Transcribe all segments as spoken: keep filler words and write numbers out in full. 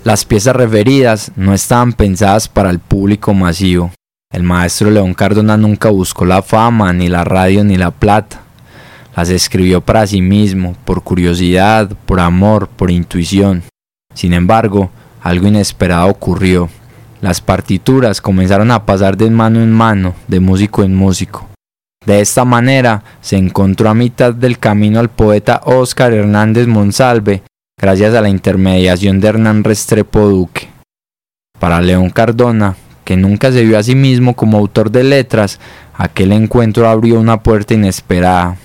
Las piezas referidas no estaban pensadas para el público masivo. El maestro León Cardona nunca buscó la fama, ni la radio, ni la plata. Las escribió para sí mismo, por curiosidad, por amor, por intuición. Sin embargo, algo inesperado ocurrió. Las partituras comenzaron a pasar de mano en mano, de músico en músico. De esta manera se encontró a mitad del camino al poeta Óscar Hernández Monsalve, gracias a la intermediación de Hernán Restrepo Duque. Para León Cardona, que nunca se vio a sí mismo como autor de letras, aquel encuentro abrió una puerta inesperada.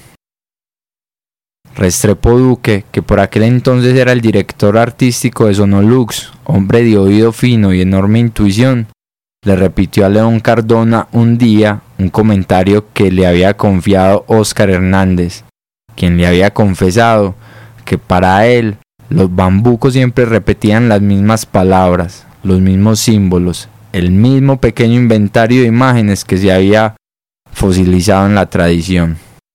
Restrepo Duque, que por aquel entonces era el director artístico de Sonolux, hombre de oído fino y enorme intuición, le repitió a León Cardona un día un comentario que le había confiado Óscar Hernández, quien le había confesado que para él los bambucos siempre repetían las mismas palabras, los mismos símbolos, el mismo pequeño inventario de imágenes que se había fosilizado en la tradición.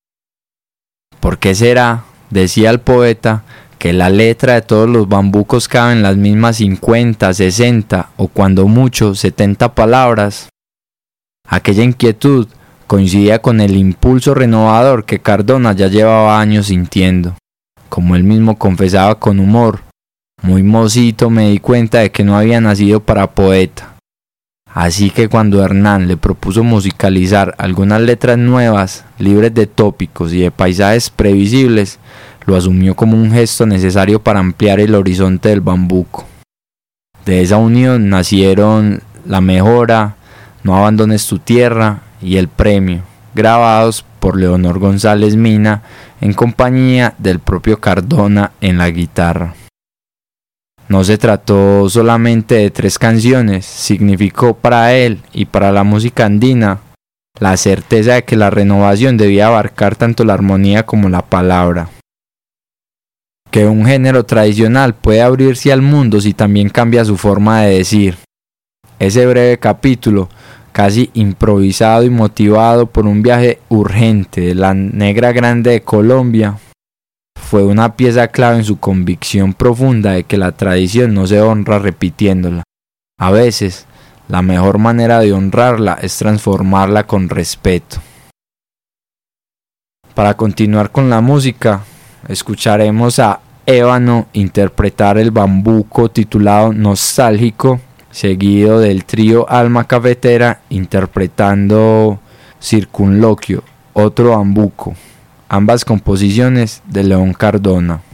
¿Por qué será, decía el poeta, que la letra de todos los bambucos cabe en las mismas cincuenta, sesenta o cuando mucho setenta palabras? Aquella inquietud coincidía con el impulso renovador que Cardona ya llevaba años sintiendo. Como él mismo confesaba con humor, muy mocito me di cuenta de que no había nacido para poeta. Así que cuando Hernán le propuso musicalizar algunas letras nuevas, libres de tópicos y de paisajes previsibles, lo asumió como un gesto necesario para ampliar el horizonte del bambuco. De esa unión nacieron La Mejora, No abandones tu tierra y El Premio, grabados por Leonor González Mina en compañía del propio Cardona en la guitarra. No se trató solamente de tres canciones, significó para él y para la música andina la certeza de que la renovación debía abarcar tanto la armonía como la palabra. Que un género tradicional puede abrirse al mundo si también cambia su forma de decir. Ese breve capítulo, casi improvisado y motivado por un viaje urgente de la Negra Grande de Colombia, fue una pieza clave en su convicción profunda de que la tradición no se honra repitiéndola. A veces, la mejor manera de honrarla es transformarla con respeto. Para continuar con la música, escucharemos a Ébano interpretar el bambuco titulado Nostálgico, seguido del trío Alma Cafetera interpretando Circunloquio, otro bambuco. Ambas composiciones de León Cardona.